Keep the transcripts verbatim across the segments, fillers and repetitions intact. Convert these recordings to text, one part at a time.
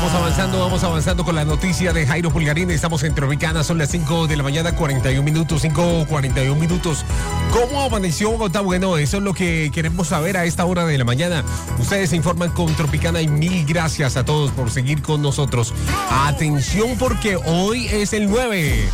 Vamos avanzando, vamos avanzando con la noticia de Jairo Pulgarín. Estamos en Tropicana, son las cinco de la mañana, cuarenta y un minutos, cinco cuarenta y un minutos. ¿Cómo amaneció Bogotá? Bueno, eso es lo que queremos saber a esta hora de la mañana. Ustedes se informan con Tropicana y mil gracias a todos por seguir con nosotros. Atención porque hoy es el nueve.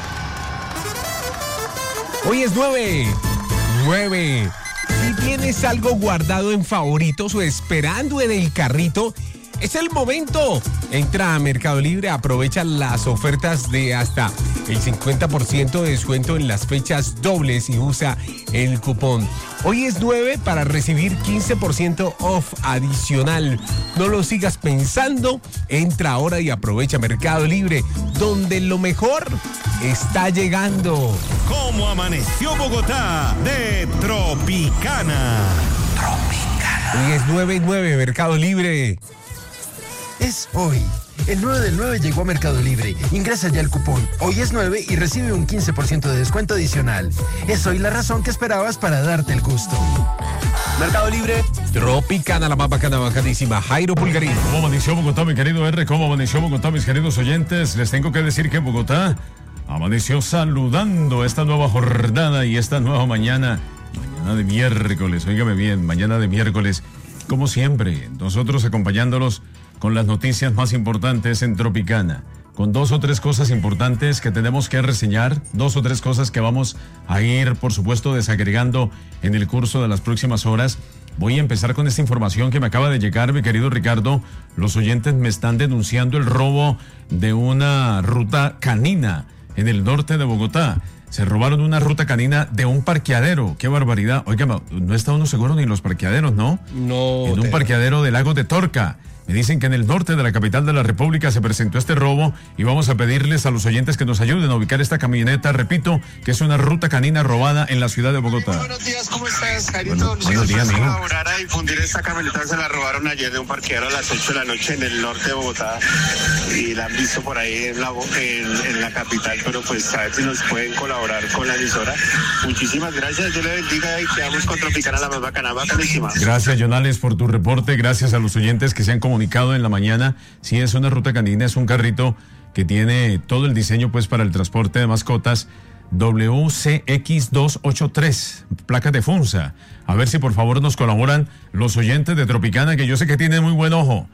Hoy es nueve. nueve. Si tienes algo guardado en favoritos o esperando en el carrito, es el momento. Entra a Mercado Libre, aprovecha las ofertas de hasta el cincuenta por ciento de descuento en las fechas dobles y usa el cupón. Hoy es nueve para recibir quince por ciento off adicional. No lo sigas pensando, entra ahora y aprovecha Mercado Libre, donde lo mejor está llegando. ¿Cómo amaneció Bogotá? De Tropicana. Tropicana. Hoy es nueve y nueve, Mercado Libre. Es hoy. El nueve del nueve llegó a Mercado Libre. Ingresa ya el cupón Hoy es nueve y recibe un quince por ciento de descuento adicional. Es hoy la razón que esperabas para darte el gusto. Mercado Libre. Tropicana, la más bacana, bacanísima. Jairo Pulgarín. ¿Cómo amaneció Bogotá, mi querido R? ¿Cómo amaneció Bogotá, mis queridos oyentes? Les tengo que decir que Bogotá amaneció saludando esta nueva jornada y esta nueva mañana. Mañana de miércoles, óigame bien, mañana de miércoles. Como siempre, nosotros acompañándolos con las noticias más importantes en Tropicana, con dos o tres cosas importantes que tenemos que reseñar, dos o tres cosas que vamos a ir, por supuesto, desagregando en el curso de las próximas horas. Voy a empezar con esta información que me acaba de llegar, mi querido Ricardo. Los oyentes me están denunciando el robo de una ruta canina en el norte de Bogotá. Se robaron una ruta canina de un parqueadero. ¡Qué barbaridad! Oiga, no está uno seguro ni en los parqueaderos, ¿no? No. En un parqueadero del Lago de Torca. Me dicen que en el norte de la capital de la República se presentó este robo y vamos a pedirles a los oyentes que nos ayuden a ubicar esta camioneta. Repito, que es una ruta canina robada en la ciudad de Bogotá. Buenos días, ¿cómo estás, Jarito? Bueno, buenos días, amigo. Colaborar a difundir esta camioneta, se la robaron ayer de un parqueadero a las ocho de la noche en el norte de Bogotá y la han visto por ahí en la, en, en la capital, pero pues a ver si nos pueden colaborar con la emisora. Muchísimas gracias, Dios le bendiga y quedamos con Tropicana, la más bacana, bacanísima. Gracias, Jonales, por tu reporte. Gracias a los oyentes que se han comunicado en la mañana. Sí, es una ruta canina, es un carrito que tiene todo el diseño pues para el transporte de mascotas. W C X doscientos ochenta y tres, placa de Funza. A ver si por favor nos colaboran los oyentes de Tropicana, que yo sé que tienen muy buen ojo.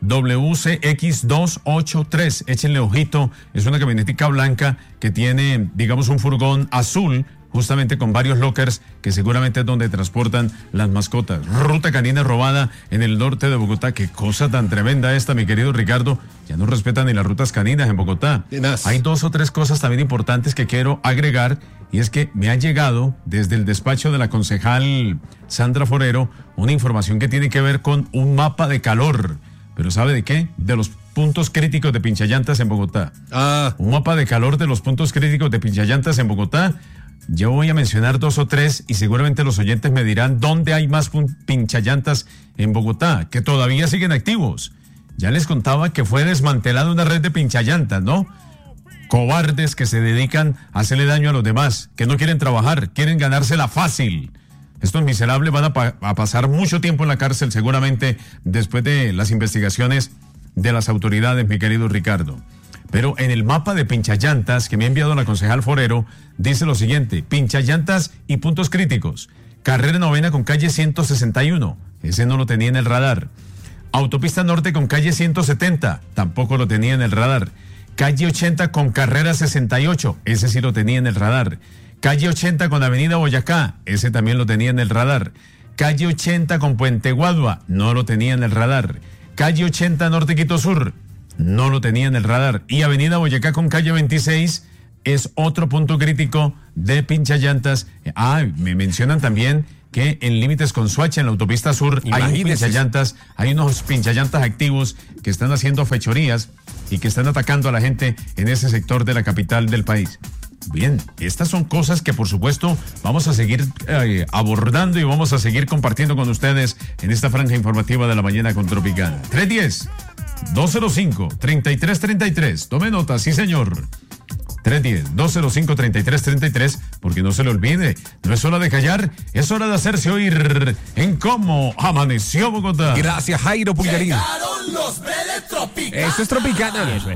W C X doscientos ochenta y tres, échenle ojito. Es una camionetica blanca que tiene, digamos, un furgón azul, justamente con varios lockers, que seguramente es donde transportan las mascotas. Ruta canina robada en el norte de Bogotá. Qué cosa tan tremenda esta, mi querido Ricardo. Ya no respetan ni las rutas caninas en Bogotá. Hay dos o tres cosas también importantes que quiero agregar, y es que me ha llegado desde el despacho de la concejal Sandra Forero una información que tiene que ver con un mapa de calor. ¿Pero sabe de qué? De los puntos críticos de pinchallantas en Bogotá. Ah. Un mapa de calor de los puntos críticos de pinchallantas en Bogotá. Yo voy a mencionar dos o tres y seguramente los oyentes me dirán dónde hay más pinchallantas en Bogotá, que todavía siguen activos. Ya les contaba que fue desmantelada una red de pinchallantas, ¿no? Cobardes que se dedican a hacerle daño a los demás, que no quieren trabajar, quieren ganársela fácil. Estos miserables van a, pa- a pasar mucho tiempo en la cárcel seguramente después de las investigaciones de las autoridades, mi querido Ricardo. Pero en el mapa de pinchallantas que me ha enviado la concejal Forero, dice lo siguiente: pinchallantas y puntos críticos. Carrera novena con calle ciento sesenta y uno, ese no lo tenía en el radar. Autopista norte con calle ciento setenta, tampoco lo tenía en el radar. Calle ochenta con carrera sesenta y ocho, ese sí lo tenía en el radar. Calle ochenta con avenida Boyacá, ese también lo tenía en el radar. Calle ochenta con Puente Guadua, no lo tenía en el radar. Calle ochenta norte Quito Sur, no lo tenía en el radar. Y avenida Boyacá con calle veintiséis es otro punto crítico de pinchallantas. Ah, me mencionan también que en límites con Soacha, en la autopista sur, Imagínese. hay pinchallantas, hay unos pinchallantas activos que están haciendo fechorías y que están atacando a la gente en ese sector de la capital del país. Bien, estas son cosas que por supuesto vamos a seguir eh, abordando y vamos a seguir compartiendo con ustedes en esta franja informativa de la mañana con Tropicana. tres diez, dos cero cinco, treinta y tres treinta y tres. Tome nota, sí señor. tres diez, dos cero cinco, treinta y tres treinta y tres, porque no se le olvide, no es hora de callar, es hora de hacerse oír en Cómo Amaneció Bogotá. Gracias, Jairo Pulgarín. Llegaron los Vélez Tropicana. Esto es Tropicana. Eso es.